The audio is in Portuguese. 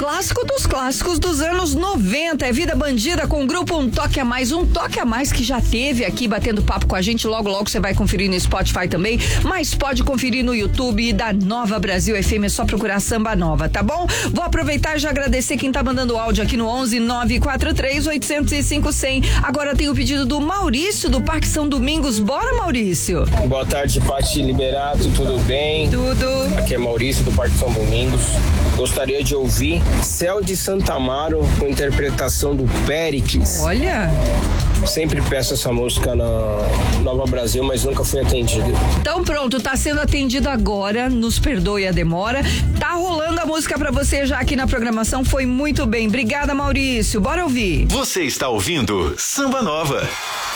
clássico dos clássicos dos anos 90. É Vida Bandida com o grupo Um Toque a Mais. Um Toque a Mais que já teve aqui batendo papo com a gente. Logo, logo você vai conferir no Spotify também. Mas pode conferir no YouTube da Nova Brasil FM. É só procurar Samba Nova, tá bom? Vou aproveitar e já agradecer quem tá mandando áudio aqui no 11 943 805 100. Agora tem o pedido do Maurício do Parque São Domingos. Bora, Maurício. Boa tarde, Pati Liberato. Tudo bem? Tudo. Aqui é Maurício do Parque São Domingos. Gostaria de ouvir Céu de Santa Amaro com interpretação do Péricles. Olha. Sempre peço essa música na Nova Brasil, mas nunca fui atendido. Então pronto, tá sendo atendido agora, nos perdoe a demora. Tá rolando a música pra você já aqui na programação, foi muito bem. Obrigada, Maurício. Bora ouvir. Você está ouvindo Samba Nova.